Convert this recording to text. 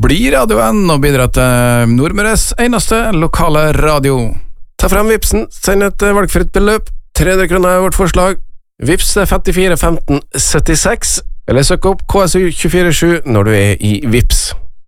bli radioen og bidra til Nordmøres eneste lokale radio. Ta frem Vipsen, send et valgfritt beløp. 300 kroner er vårt forslag. Vips 54 15 76, eller søk opp KSU 247 når du er i Vips.